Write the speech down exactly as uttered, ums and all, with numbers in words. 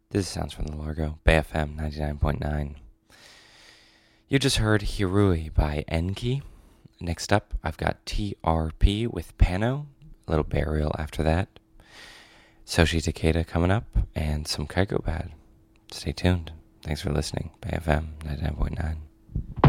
This is Sounds from the Largo, Bay F M ninety-nine point nine. You just heard Hirui by Enki. Next up, I've got T R P with Pano, a little Burial after that. Soshi Takeda coming up, and some Kaiko Bad. Stay tuned. Thanks for listening. Bay F M ninety-nine point nine.